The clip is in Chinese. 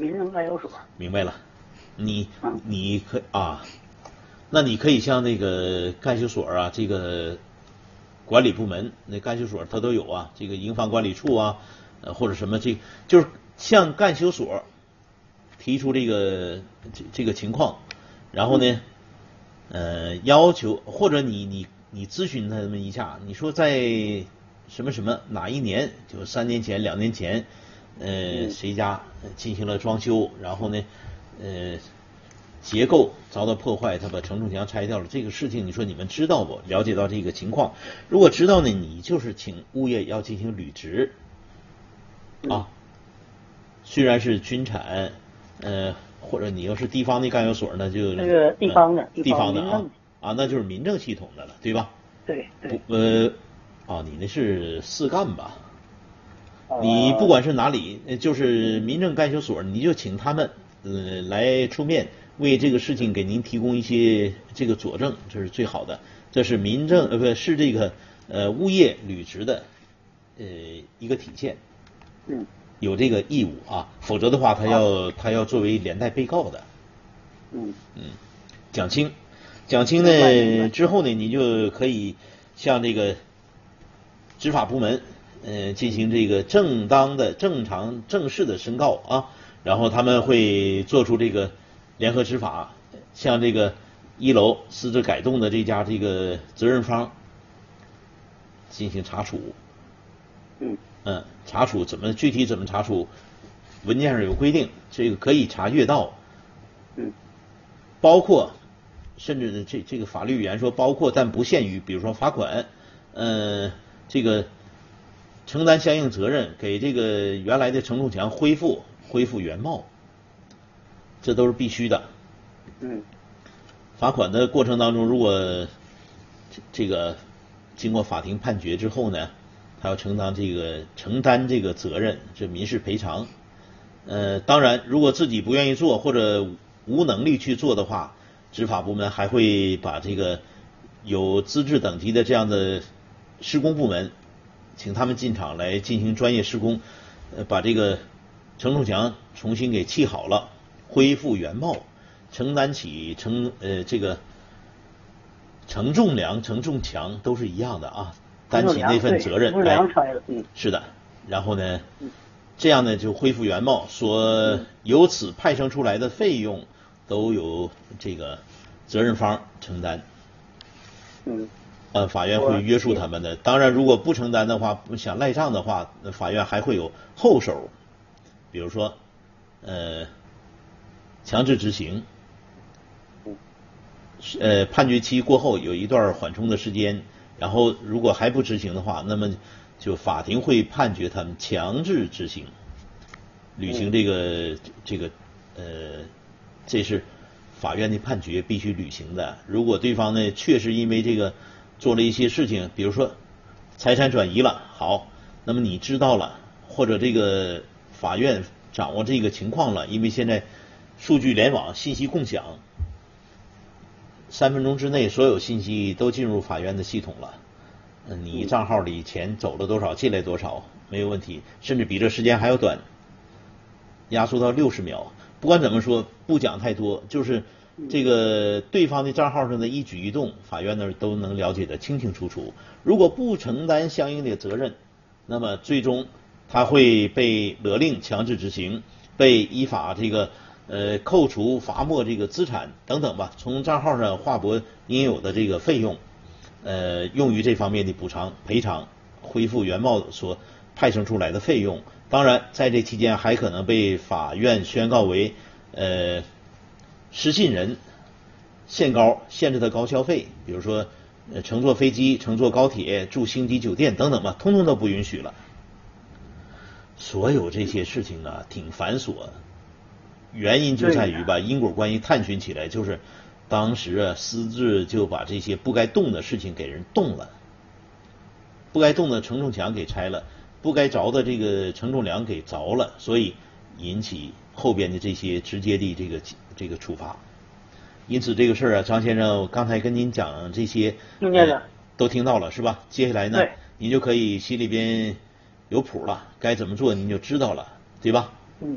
民政干休所。 明白了，你可啊，那你可以向那个干休所啊，这个管理部门，那干休所它都有啊，这个营房管理处啊，或者什么就是向干休所提出这个情况，然后呢，要求或者你咨询他们一下，你说在什么什么哪一年，就3年前、2年前，谁家进行了装修，然后呢，结构遭到破坏，他把承重墙拆掉了，这个事情你说你们知道不？了解到这个情况，如果知道呢，你就是请物业要进行履职，啊，虽然是军产，或者你要是地方的干休所呢，就那个地方的啊，那就是民政系统的了，对吧？ 对。 你那是4干吧？你不管是哪里，就是民政干休所，你就请他们来出面为这个事情给您提供一些这个佐证，这是最好的。这是民政是这个物业履职的一个体现。有这个义务啊，否则的话他要作为连带被告的。讲清呢之后呢，你就可以向这个执法部门进行这个正当的、正常、正式的申告啊，然后他们会做出这个联合执法，向这个1楼私自改动的这家这个责任方进行查处。查处具体怎么查处？文件上有规定，这个可以查阅到。包括甚至这个法律语言说包括但不限于，比如说罚款，这个承担相应责任，给这个原来的承重墙恢复原貌，这都是必须的。罚款的过程当中，如果这个经过法庭判决之后呢，他要承担这个责任，这民事赔偿。当然，如果自己不愿意做或者无能力去做的话，执法部门还会把这个有资质等级的这样的施工部门，请他们进场来进行专业施工，把这个承重墙重新给砌好了，恢复原貌，承担起这个承重梁、承重墙都是一样的啊，担起那份责任。是的，然后呢，这样呢就恢复原貌，所由此派生出来的费用都由这个责任方承担。法院会约束他们的。当然，如果不承担的话，想赖账的话，法院还会有后手，比如说强制执行。判决期过后有一段缓冲的时间，然后如果还不执行的话，那么就法庭会判决他们强制执行，履行这是法院的判决必须履行的。如果对方呢确实因为这个做了一些事情，比如说财产转移了，好，那么你知道了，或者这个法院掌握这个情况了，因为现在数据联网、信息共享，3分钟之内所有信息都进入法院的系统了。你账号里钱走了多少，进来多少，没有问题，甚至比这时间还要短，压缩到60秒。不管怎么说，不讲太多，就是这个对方的账号上的一举一动，法院那儿都能了解得清清楚楚。如果不承担相应的责任，那么最终他会被勒令强制执行，被依法这个扣除罚没这个资产等等吧，从账号上划拨应有的这个费用，用于这方面的补偿赔偿，恢复原貌所派生出来的费用。当然，在这期间还可能被法院宣告为失信人，限制他高消费，比如说乘坐飞机、乘坐高铁、住星级酒店等等吧，通通都不允许了。所有这些事情啊，挺繁琐。原因就在于把因果关系探寻起来，就是当时啊私自就把这些不该动的事情给人动了，不该动的承重墙给拆了，不该着的这个承重梁给着了，所以引起后边的这些直接的这个处罚。因此这个事儿啊，张先生，我刚才跟您讲这些，都听到了是吧？接下来呢，您就可以心里边有谱了，该怎么做您就知道了，对吧？